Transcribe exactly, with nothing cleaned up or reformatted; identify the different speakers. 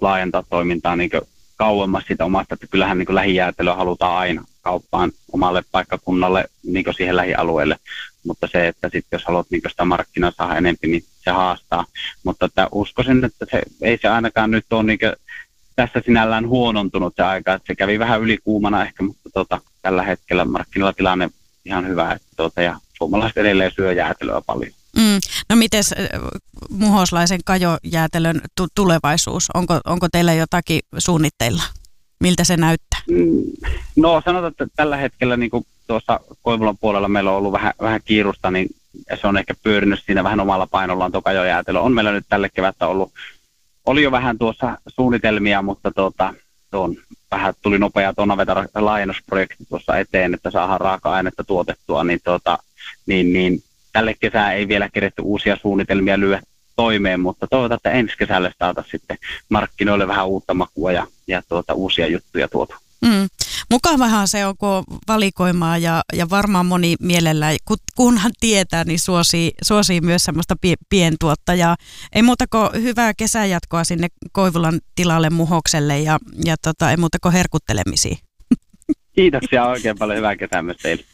Speaker 1: haluat laajentaa toimintaa niin kauemmas siitä omasta, että kyllähän niin lähijäätelöä halutaan aina kauppaan omalle paikkakunnalle, niin siihen lähialueelle, mutta se, että sitten jos haluat niin sitä markkinaa saada enemmän, niin se haastaa, mutta että uskoisin, että se, ei se ainakaan nyt ole niin tässä sinällään huonontunut se aika, että se kävi vähän ylikuumana ehkä, mutta tota, tällä hetkellä markkinoilla tilanne ihan hyvä, että tuota, ja suomalaiset edelleen syö jäätelöä paljon.
Speaker 2: Mm. No mites muhoslaisen kajojäätelön tu- tulevaisuus? Onko, onko teillä jotakin suunnitteilla? Miltä se näyttää?
Speaker 1: Mm. No sanotaan, että tällä hetkellä niin kuin tuossa Koivulan puolella meillä on ollut vähän, vähän kiirusta, niin se on ehkä pyörinyt siinä vähän omalla painollaan tuo kajojäätelö. On meillä nyt tälle kevättä ollut, oli jo vähän tuossa suunnitelmia, mutta tuota, tuon, vähän tuli nopea Tonnavetan laajennusprojekti tuossa eteen, että saadaan raaka-ainetta tuotettua, niin, tuota, niin, niin tälle kesää ei vielä keretty uusia suunnitelmia lyödä toimeen, mutta toivotaan, että ensi kesälle saataisiin sitten markkinoille vähän uutta makua ja, ja tuota, uusia juttuja tuotu.
Speaker 2: Mm. Mukavahan se on, kun on valikoimaa ja, ja varmaan moni mielellään, kunhan tietää, niin suosii, suosii myös semmoista pie, pientuottajaa. Ei muuta kuin hyvää kesäjatkoa sinne Koivulan tilalle Muhokselle ja, ja tota, ei muuta kuin herkuttelemisia.
Speaker 1: Kiitoksia oikein paljon, hyvää kesää myös teille.